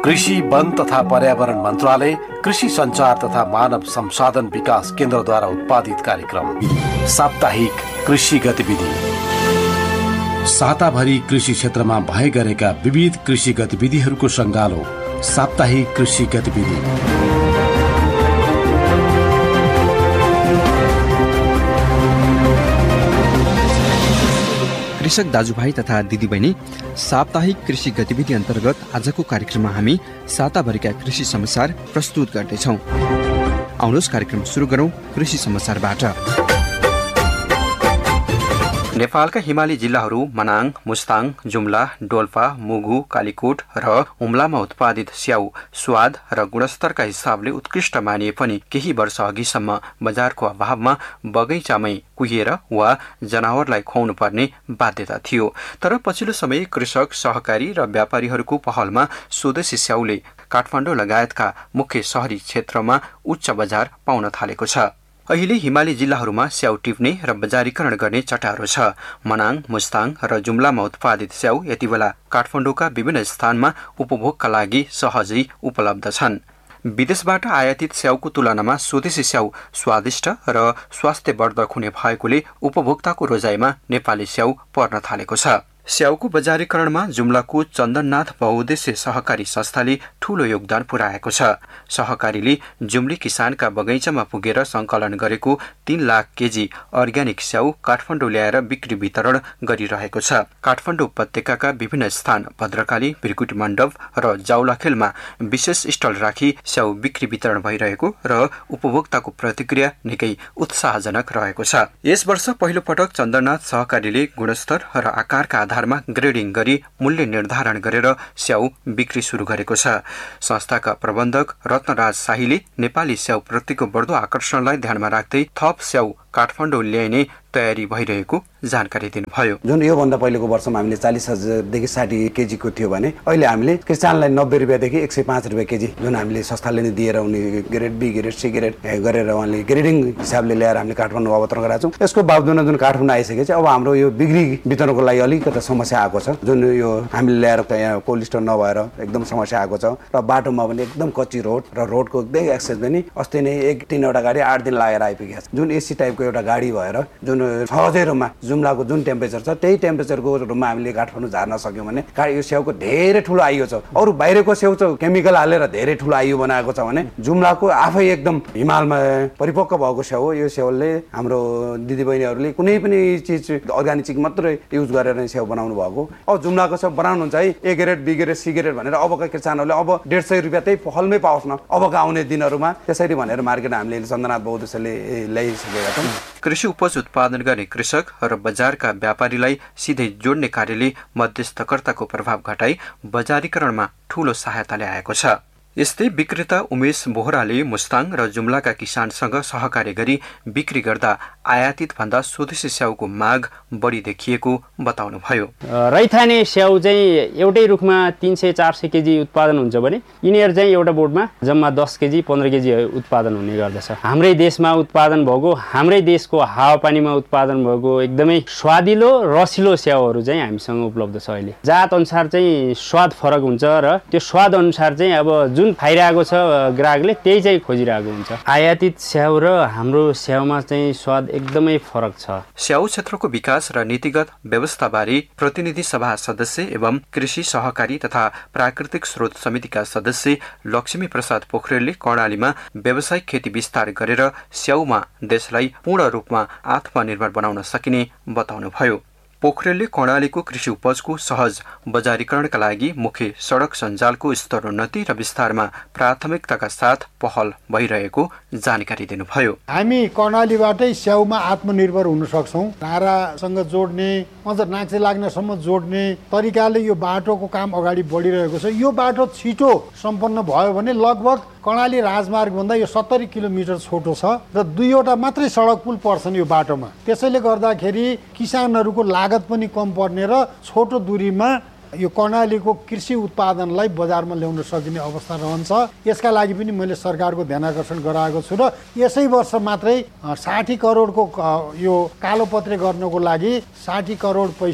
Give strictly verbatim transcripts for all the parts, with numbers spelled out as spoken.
कृषि, वन तथा पर्यावरण मन्त्रालय, कृषि सञ्चार तथा मानव संसाधन विकास केन्द्रद्वारा उत्पादित कार्यक्रम साप्ताहिक कृषि गतिविधि। साताभरि कृषि क्षेत्रमा भए गरेका विविध कृषि गतिविधिहरूको सङ्गालो साप्ताहिक कृषि गतिविधि। कृषक दाजुभाइ तथा दिदीबहिनी, साप्ताहिक कृषि गतिविधि अन्तर्गत आजको कार्यक्रममा हामी साताभरिका कृषि समाचार प्रस्तुत गर्दैछौँ। आउनुहोस् कार्यक्रम सुरु गरौँ कृषि समाचारबाट। नेपालका हिमाली जिल्लाहरू मनाङ, मुस्ताङ, जुम्ला, डोल्पा, मुगु, कालीकोट र हुम्लामा उत्पादित स्याउ स्वाद र गुणस्तरका हिसाबले उत्कृष्ट मानिए पनि केही वर्ष अघिसम्म बजारको अभावमा बगैँचामै कुहिएर वा जनावरलाई खुवाउनु पर्ने बाध्यता थियो। तर पछिल्लो समय कृषक, सहकारी र व्यापारीहरूको पहलमा स्वदेशी स्याउले काठमाडौँ लगायतका मुख्य शहरी क्षेत्रमा उच्च बजार पाउन थालेको छ। अहिले हिमाली जिल्लाहरूमा स्याउ टिप्ने र बजारीकरण गर्ने चटारो छ। मनाङ, मुस्ताङ र जुम्लामा उत्पादित स्याउ यति बेला काठमाडौँका विभिन्न स्थानमा उपभोगका लागि सहजै उपलब्ध छन्। विदेशबाट आयातित स्याउको तुलनामा स्वदेशी स्याउ स्वादिष्ट र स्वास्थ्यवर्धक हुने भएकोले उपभोक्ताको रोजाइमा नेपाली स्याउ पर्न थालेको छ। स्याउको बजारीकरणमा जुम्लाको चन्दननाथ बहुद्देश्य सहकारी संस्थाले ठूलो योगदान पुर्याएको छ। सहकारीले जुम्ली किसानका बगैँचामा पुगेर संकलन गरेको तीन लाख केजी अर्ग्यानिक स्याउ काठमाडौँ ल्याएर बिक्री वितरण गरिरहेको छ। काठमाडौँ उपत्यकाका विभिन्न स्थान भद्रकाली, बिरकुटी मण्डप र जाउलाखेलमा विशेष स्टल राखी स्याउ बिक्री वितरण भइरहेको र उपभोक्ताको प्रतिक्रिया निकै उत्साहजनक रहेको छ। यस वर्ष पहिलो पटक चन्दननाथ सहकारीले गुणस्तर र आकारका आधारमा ग्रेडिङ गरी मूल्य निर्धारण गरेर स्याउ बिक्री सुरु गरेको छ। संस्थाका प्रबन्धक रत्नराज शाहीले नेपाली स्याउ प्रतिको बढ्दो आकर्षणलाई ध्यानमा राख्दै थप स्याउ काठमाडौँ ल्याइने तयारी भइरहेको जानकारी दिनुभयो। जुन योभन्दा पहिलेको वर्षमा हामीले चालिस हजारदेखि साठी केजीको थियो भने अहिले हामीले किसानलाई नब्बे रुपियाँदेखि एक सय पाँच रुपियाँ केजी जुन हामीले संस्थाले नै दिएर उनी grade be, grade C grade गरेर उहाँले ग्रेडिङ हिसाबले ल्याएर हामीले काठमाडौँ अवतरण गराएको छौँ। यसको बावजुदमा जुन काठमाडौँ आइसकेपछि अब हाम्रो यो बिक्री वितरणको लागि अलिकति समस्या आएको छ। जुन यो हामीले ल्याएर यहाँ कोल्ड स्टोर नभएर एकदम समस्या आएको छ र बाटोमा पनि एकदम कच्ची रोड र रोडको एकदम एक्सेस पनि अस्ति नै एक तिनवटा गाडी आठ दिन लागेर आइपुगेको छ। जुन एसी टाइपको एउटा गाडी भएर जुन सहजै रूपमा जुम्लाको जुन टेम्परेचर छ त्यही टेम्परेचरको रूपमा हामीले काठमाडौँ झार्न सक्यौँ भने यो स्याउको धेरै ठुलो आयु छ। अरू बाहिरको स्याउ चाहिँ केमिकल हालेर धेरै ठुलो आयु बनाएको छ भने जुम्लाको आफै एकदम हिमालमा परिपक्व भएको स्याउ हो। यो स्याउले हाम्रो दिदीबहिनीहरूले कुनै पनि चिज अर्ग्यानिक चिज मात्रै युज गरेर स्याउ बनाउनु भएको। अब जुम्लाको स्याउ बनाउनुहुन्छ है A grade, be grade, C grade भनेर अबका किसानहरूले अब डेढ सय रुपियाँ त्यही पहलमै पाओस् न अबका आउने दिनहरूमा त्यसरी भनेर मार्केट हामीले चन्दननाथ बहुद्देश्यले ल्याइसकेका छौँ। कृषि उपज उत्पादन गर्ने कृषक र बजारका व्यापारीलाई सिधै जोड्ने कार्यले मध्यस्थकर्ताको प्रभाव घटाई बजारीकरणमा ठूलो सहायता ल्याएको छ। यस्तै विक्रेता उमेश बोहराले मुस्ताङ र जुम्लाका किसानसँग सहकार्य गरी बिक्री गर्दा आयातित भन्दा स्वदेशी स्याउको माग बढी देखिएको बताउनुभयो। रैथाने स्याउ चाहिँ एउटै रुखमा तीन सय चार सय केजी उत्पादन हुन्छ भने यिनीहरू चाहिँ एउटा बोटमा जम्मा दस केजी पन्ध्र केजी उत्पादन हुने गर्दछ। हाम्रै देशमा उत्पादन भएको, हाम्रै देशको हावापानीमा उत्पादन भएको एकदमै स्वादिलो रसिलो स्याउहरू चाहिँ हामीसँग उपलब्ध छ। अहिले जात अनुसार चाहिँ स्वाद फरक हुन्छ र त्यो स्वाद अनुसार चाहिँ अब जुन खाइरहेको छ ग्राहकले त्यही चाहिँ खोजिरहेको हुन्छ। आयातित स्याउ र हाम्रो स्याउमा चाहिँ स्वाद एकदमै फरक छ। स्याउ क्षेत्रको विकास र नीतिगत व्यवस्थाबारे प्रतिनिधि सभा सदस्य एवं कृषि सहकारी तथा प्राकृतिक स्रोत समितिका सदस्य लक्ष्मी प्रसाद पोखरेलले कर्णालीमा व्यावसायिक खेती विस्तार गरेर स्याउमा देशलाई पूर्ण रूपमा आत्मनिर्भर बनाउन सकिने बताउनुभयो। पोखरेलले कर्णालीको कृषि उपजको सहज बजारीकरणका लागि मुख्य सडक सञ्जालको स्तरोन्नति र विस्तारमा प्राथमिकताका साथ पहल भइरहेको जानकारी दिनुभयो। हामी कर्णालीबाटै स्याउमा आत्मनिर्भर हुन सक्छौँ। नारासँग जोड्ने, अझ नाक्से लाग्नसम्म जोड्ने तरिकाले यो बाटोको काम अगाडि बढिरहेको छ। यो बाटो छिटो सम्पन्न भयो भने लगभग कर्णाली राजमार्गभन्दा यो सत्तरी किलोमिटर छोटो छ र दुईवटा मात्रै सडक पुल पर्छन् यो बाटोमा। त्यसैले गर्दाखेरि किसानहरूको लागत पनि कम पर्ने र छोटो दूरीमा यो कर्णालीको कृषि उत्पादनलाई बजारमा ल्याउन सकिने अवस्था रहन्छ। यसका लागि पनि मैले सरकारको ध्यानाकर्षण गराएको छु र यसै वर्ष मात्रै साठी करोडको यो कालोपत्रे गर्नको लागि साठी करोड पैसा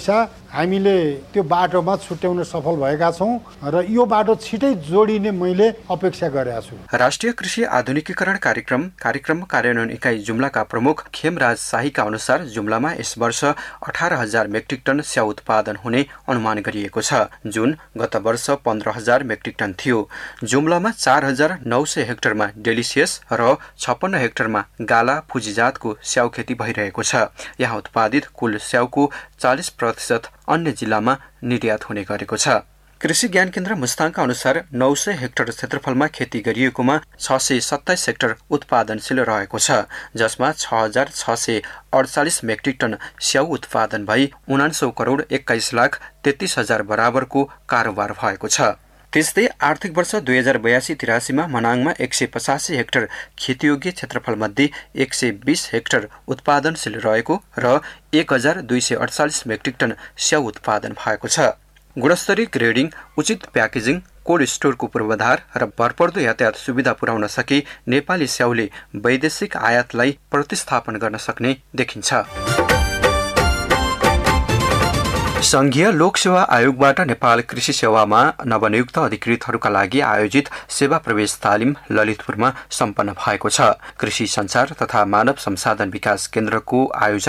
हामीले त्यो बाटोमा छुट्याउन सफल भएका छौँ र यो बाटो छिटै जोडिने मैले अपेक्षा गरेका छु। राष्ट्रिय कृषि आधुनिकीकरण कार्यक्रम कार्यक्रम कार्यान्वयन इकाइ जुम्लाका प्रमुख खेमराज शाहीका अनुसार जुम्लामा यस वर्ष अठार हजार मेट्रिक टन स्याउ उत्पादन हुने अनुमान गरिएको छ, जुन गत वर्ष पन्ध्र हजार मेट्रिक टन थियो। जुम्लामा चार हजार नौ सय हेक्टरमा डेलिसियस र छप्पन्न हेक्टरमा गाला फुजी जातको स्याउ खेती भइरहेको छ। यहाँ उत्पादित कुल स्याउको चालिस प्रतिशत अन्य जिल्लामा निर्यात हुने गरेको छ। कृषि ज्ञान केन्द्र मुस्ताङका अनुसार नौ सय हेक्टर क्षेत्रफलमा खेती गरिएकोमा छ सय सत्ताइस हेक्टर उत्पादनशील रहेको छ, जसमा छ हजार छ सय अडचालिस मेट्रिक टन स्याउ उत्पादन भई उनान्सौ करोड एक्काइस लाख तेत्तीस हजार बराबरको कारोबार भएको छ। त्यस्तै आर्थिक वर्ष दुई हजार बयासी तिरासीमा मनाङमा एक सय पचासी हेक्टर खेतीयोग्य क्षेत्रफलमध्ये एक सय बीस हेक्टर उत्पादनशील रहेको र एक हजार दुई सय अडचालिस मेट्रिक टन स्याउ उत्पादन भएको छ। गुणस्तरीय ग्रेडिङ, उचित प्याकेजिङ, कोल्ड स्टोरको पूर्वाधार र भरपर्दो यातायात सुविधा पुर्याउन सके नेपाली स्याउले वैदेशिक आयातलाई प्रतिस्थापन गर्न सक्ने देखिन्छ। संघीय लोकसेवा आयोगबाट नेपाल कृषि सेवामा नवनियुक्त अधिकृतहरूका लागि आयोजित सेवा प्रवेश तालिम ललितपुरमा सम्पन्न भएको छ। कृषि संचार तथा मानव संसाधन विकास केन्द्रको आयोजन